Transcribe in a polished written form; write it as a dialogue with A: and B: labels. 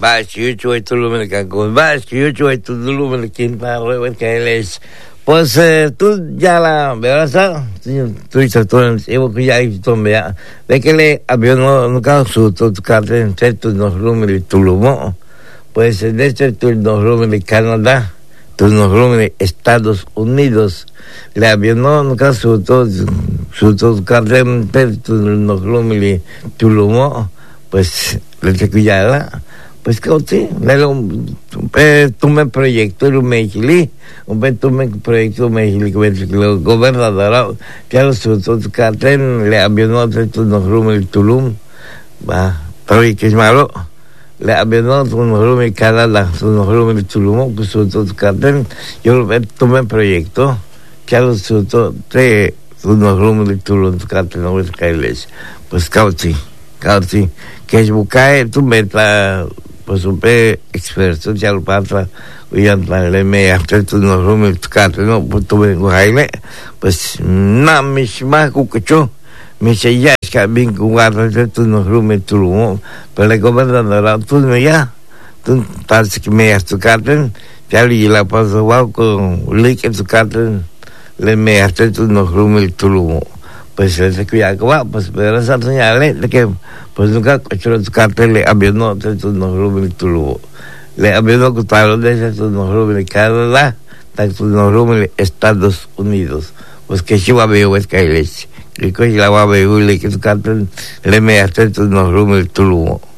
A: Bashiuchu y Tulumen Cancún, Bashiuchu y Tulumen Quintana, que es. Pues tú ya la verás, tú dices tú en el ya hay tomea, de que le había nunca su carta en ciertos nos rumen de Tulumo, pues en este nos rumen de Canadá, nos rumen de Estados Unidos, le había nunca su carta en ciertos nos rumen de Tulumo, pues le te ya pues que sí, tuve proyecto y me chili, tuve proyecto me chili que el gobernador ya los carten le avió otros nos rumos Tulum, va, pero que es malo, le avió unos rumos Canadá, unos rumos Tulum, pues otros carten, yo tuve proyecto, ya los unos rumos Tulum carten no es caerles, pues cauti, que es bucae, tú me pues un pe experto ya lo pasa y le me hace tu no rume tu no pues tu vengo jaile pues na misma cucho me se ya es que bien jugar tu no rume tu rumo pero le gobernador tú me ya tú parece que me has tu carta ya le la paso va con like tu carta le me hace tu no rume tu rumo pues el que ya va pues pero esa señal de que pues nunca hecho tu cartel le había no tu no rumen tu le había no gustado de esos no rumen de Canadá tanto no rumen de Estados Unidos pues que si va a ver es que hay leche que la va a ver y que tu cartel le me hace tu no rumen tu